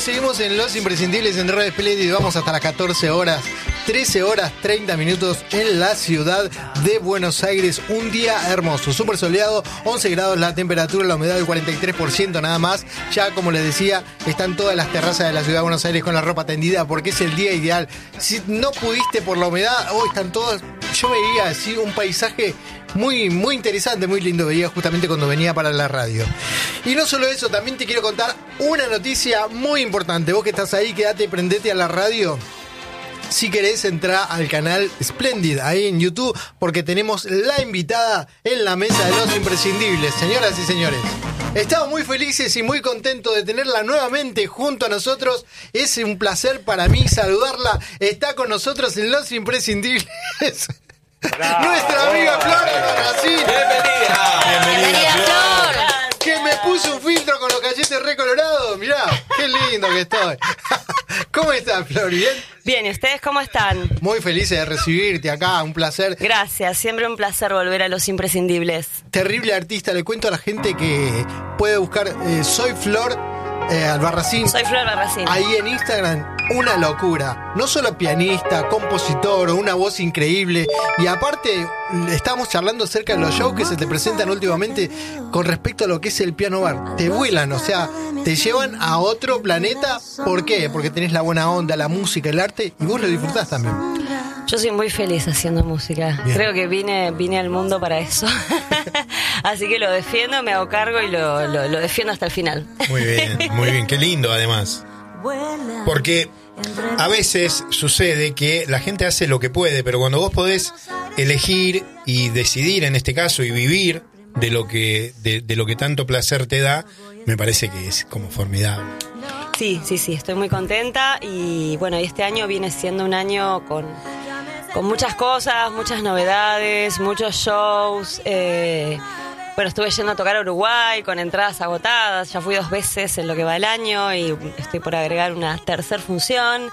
seguimos en Los Imprescindibles en Radio Espléndido y vamos hasta las 14 horas, 13 horas 30 minutos en la ciudad de Buenos Aires. Un día hermoso, súper soleado, 11 grados la temperatura, la humedad del 43% nada más. Ya como les decía, están todas las terrazas de la ciudad de Buenos Aires con la ropa tendida porque es el día ideal. Si no pudiste por la humedad, hoy están todas. Yo veía así un paisaje muy, muy interesante, muy lindo, veía justamente cuando venía para la radio. Y no solo eso, también te quiero contar una noticia muy importante. Vos que estás ahí, quédate, prendete a la radio. Si querés, entrá al canal Splendid, ahí en YouTube, porque tenemos la invitada en la mesa de Los Imprescindibles. Señoras y señores, estamos muy felices y muy contentos de tenerla nuevamente junto a nosotros. Es un placer para mí saludarla. Está con nosotros en Los Imprescindibles nuestra amiga Flor Albarracín. Bienvenida, Flor. Que me puso un filtro con los cachetes recolorados. Mirá, qué lindo que estoy. ¿Cómo estás, Flor? ¿Bien? Bien, ¿y ustedes cómo están? Muy felices de recibirte acá, un placer. Gracias, siempre un placer volver a Los Imprescindibles. Terrible artista, le cuento a la gente que puede buscar Soy Flor Albarracín. Soy Flor Albarracín. Ahí en Instagram, una locura. No solo pianista, compositor, una voz increíble. Y aparte, estamos charlando acerca de los shows que se te presentan últimamente con respecto a lo que es el piano bar. Te vuelan, o sea, te llevan a otro planeta. ¿Por qué? Porque tenés la buena onda, la música, el arte, y vos lo disfrutás también. Yo soy muy feliz haciendo música. Bien. Creo que vine al mundo para eso. Así que lo defiendo, me hago cargo y lo defiendo hasta el final. Muy bien, qué lindo además. Porque a veces sucede que la gente hace lo que puede, pero cuando vos podés elegir y decidir en este caso y vivir de lo que tanto placer te da, me parece que es como formidable. Sí, estoy muy contenta y bueno, este año viene siendo un año con muchas cosas, muchas novedades, muchos shows. Bueno, estuve yendo a tocar a Uruguay con entradas agotadas, ya fui 2 veces en lo que va el año y estoy por agregar una tercera función.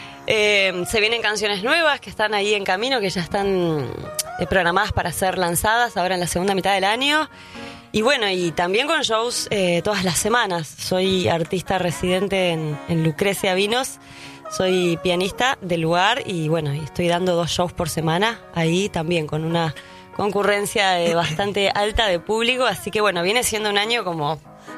Se vienen canciones nuevas que están ahí en camino, que ya están programadas para ser lanzadas ahora en la segunda mitad del año. Y bueno, y también con shows todas las semanas. Soy artista residente en Lucrecia Vinos, soy pianista del lugar y bueno, y estoy dando 2 shows por semana ahí también con una concurrencia bastante alta de público, así que bueno, viene siendo un año como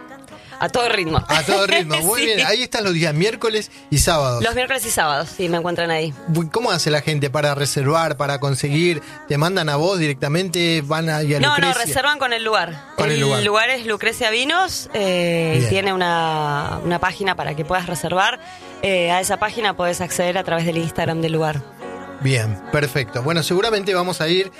a todo ritmo. A todo ritmo, muy Sí. bien. Ahí están los días miércoles y sábados. Los miércoles y sábados, sí, me encuentran ahí. ¿Cómo hace la gente para reservar, para conseguir? ¿Te mandan a vos directamente? ¿Van ahí a Lucrecia? No, reservan con el lugar. Con el lugar. El lugar es Lucrecia Vinos, tiene una página para que puedas reservar. A esa página podés acceder a través del Instagram del lugar. Bien, perfecto. Bueno, seguramente vamos a ir.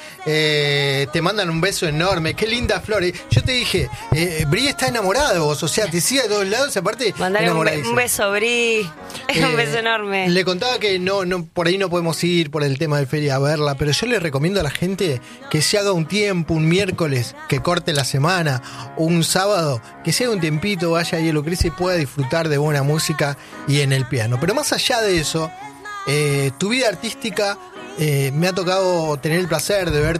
Te mandan un beso enorme. Qué linda Flor. Yo te dije, Bri está enamorada de vos. O sea, te sigue a todos lados. Aparte, Mandale enamoradísima. un beso, Bri. Un beso enorme. Le contaba que no, por ahí no podemos ir por el tema del feria a verla, pero yo le recomiendo a la gente que se haga un tiempo, un miércoles, que corte la semana, un sábado, que se haga un tiempito, vaya ahí a Lucrecia y pueda disfrutar de buena música y en el piano. Pero más allá de eso, tu vida artística, me ha tocado tener el placer de ver